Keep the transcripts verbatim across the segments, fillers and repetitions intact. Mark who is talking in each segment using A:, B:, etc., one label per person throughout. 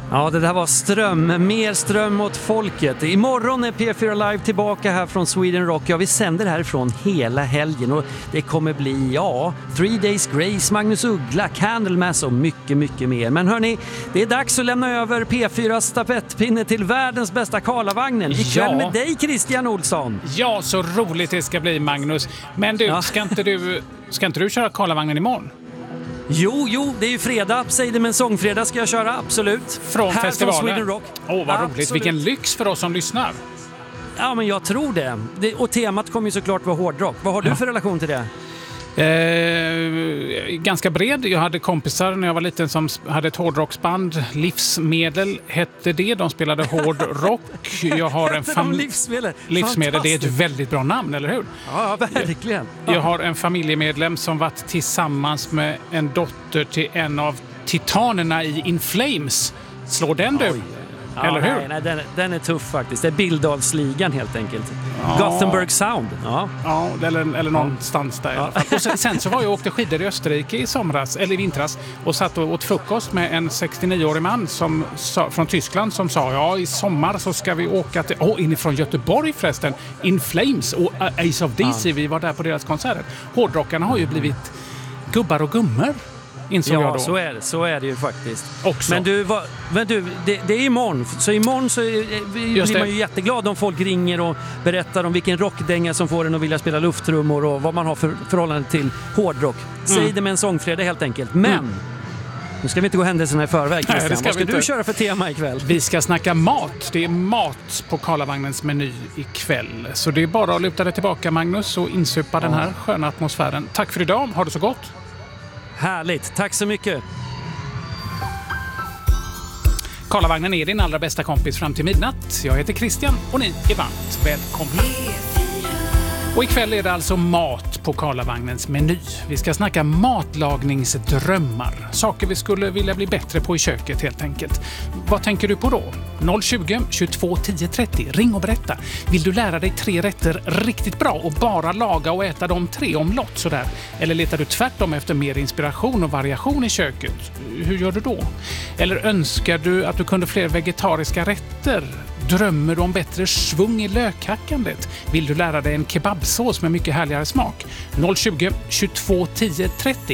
A: Ja, det där var ström, mer ström åt folket. Imorgon är P fyra Live tillbaka här från Sweden Rock. Ja, vi sänder härifrån hela helgen och det kommer bli, ja, Three Days Grace, Magnus Uggla, Candlemass och mycket, mycket mer. Men hörni, det är dags att lämna över P fyras stafettpinne till världens bästa Karlavagnen. Ikväll
B: Ja.
A: med dig, Christian Olsson.
B: Ja, så roligt det ska bli, Magnus. Men du,
A: Ja.
B: ska, inte du ska inte du köra Karlavagnen imorgon?
A: Jo, jo, det är ju fredag. Säg det, men sångfredag ska jag köra, absolut.
B: Från
A: här
B: festivalen?
A: Från Sweden Rock.
B: Åh, vad roligt.
A: Absolut.
B: Vilken lyx för oss som lyssnar.
A: Ja, men jag tror det. det och temat kommer ju såklart vara hårdrock. Vad har du för relation till det?
B: Eh, ganska bred. Jag hade kompisar när jag var liten som hade ett hårdrocksband. Livsmedel hette det. De spelade hårdrock. Jag har en fam-
A: livsmedel.
B: livsmedel. Det är ett väldigt bra namn, eller hur?
A: Ja, verkligen. Ja.
B: Jag har en familjemedlem som varit tillsammans med en dotter till en av titanerna i In Flames. Slår den du?
A: Oj. Ja,
B: eller hur?
A: Nej, nej, den, den är tuff faktiskt. Det är Bildalsligan helt enkelt.
B: Ja.
A: Gothenburg Sound. Ja.
B: Ja, eller, eller någonstans där i alla fall. Och sen, sen så var jag och åkte skidor i Österrike i somras, eller i vintras, och satt och åt frukost med en sextionio-årig man som sa, från Tyskland som sa, ja, i sommar så ska vi åka till, åh, inifrån Göteborg förresten, In Flames och Ace of D C, ja. Vi var där på deras konserter. Hårdrockarna har ju blivit gubbar och gummor. Insåg jag
A: Ja,
B: då.
A: så är det. Så är det ju faktiskt.
B: Också.
A: Men du, vad, men du det, det är imorgon. Så imorgon så är, blir man ju jätteglad om folk ringer och berättar om vilken rockdänga som får en att vilja spela lufttrummor och vad man har för förhållande till hårdrock. Säg
B: Mm.
A: det med en sångfredag helt enkelt. Men
B: Mm.
A: nu ska vi inte gå händelserna i förväg.
B: Nej, det ska
A: vad ska
B: vi inte.
A: du köra för tema ikväll?
B: Vi ska snacka mat. Det är mat på Karlavagnens meny ikväll. Så det är bara att luta dig tillbaka, Magnus, och insupa ja. den här sköna atmosfären. Tack för idag. Ha det så gott.
A: Härligt. Tack så mycket.
B: Karlavagnen är din allra bästa kompis fram till midnatt. Jag heter Christian och ni är varmt välkomna. Och ikväll är det alltså mat på Karlavagnens meny. Vi ska snacka matlagningsdrömmar. Saker vi skulle vilja bli bättre på i köket helt enkelt. Vad tänker du på då? noll tjugo, tjugotvå, tio, trettio. Ring och berätta. Vill du lära dig tre rätter riktigt bra och bara laga och äta de tre omlott sådär? Eller letar du tvärtom efter mer inspiration och variation i köket? Hur gör du då? Eller önskar du att du kunde fler vegetariska rätter? Drömmer du om bättre svung i lökhackandet? Vill du lära dig en kebabsås med mycket härligare smak? noll tjugo, tjugotvå, tio, trettio.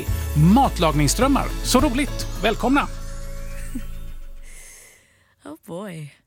B: Matlagningsdrömmar. Så roligt. Välkomna!
C: Oh boy.